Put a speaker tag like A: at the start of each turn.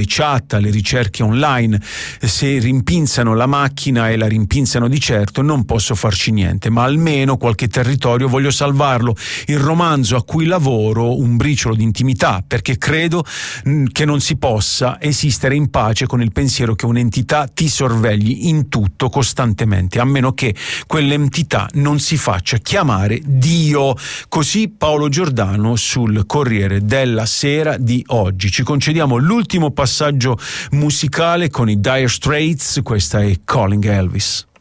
A: chat, alle ricerche online. Se rimpinzano la macchina, e la rimpinzano di certo, non posso farci niente, ma almeno qualche territorio voglio salvarlo. Il romanzo a cui lavoro, un briciolo di intimità, perché credo che non si possa esistere in pace con il pensiero che un'entità ti sorvegli in tutto costantemente, a meno che quell'entità non si faccia chiamare Dio. Così Paolo Giordano sul Corriere della Sera di oggi. Ci concediamo l'ultimo passaggio musicale con i Dire Straits, questa è Calling Elvis.